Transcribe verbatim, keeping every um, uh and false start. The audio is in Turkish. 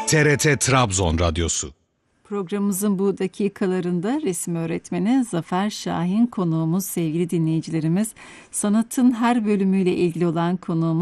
T R T Trabzon Radyosu. Programımızın bu dakikalarında resim öğretmeni Zafer Şahin konuğumuz, sevgili dinleyicilerimiz. Sanatın her bölümüyle ilgili olan konuğumuz